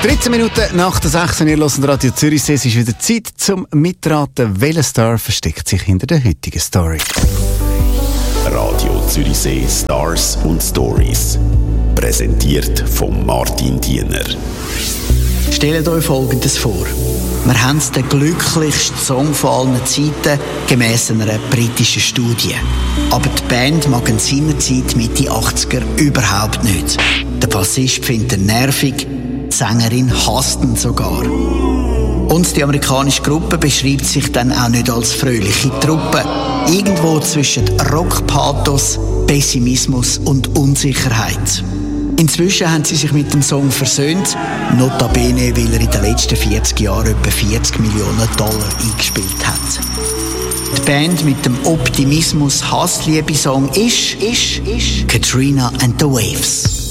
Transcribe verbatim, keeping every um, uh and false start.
dreizehn Minuten nach der sechs Uhr, ihr hört Radio Zürichsee. Es ist wieder Zeit zum Mitraten. Welcher Star versteckt sich hinter der heutigen Story? Radio Zürichsee Stars und Stories. Präsentiert von Martin Diener. Stellt euch Folgendes vor. Wir haben den glücklichsten Song von allen Zeiten, gemäss einer britischen Studie. Aber die Band mag in seiner Zeit Mitte achtziger überhaupt nicht. Der Bassist findet ihn nervig, die Sängerin hasst ihn sogar. Und die amerikanische Gruppe beschreibt sich dann auch nicht als fröhliche Truppe. Irgendwo zwischen Rockpathos, Pessimismus und Unsicherheit. Inzwischen haben sie sich mit dem Song versöhnt, notabene, weil er in den letzten vierzig Jahren etwa vierzig Millionen Dollar eingespielt hat. Die Band mit dem Optimismus-Hassliebe-Song ist, ist, ist Katrina and the Waves.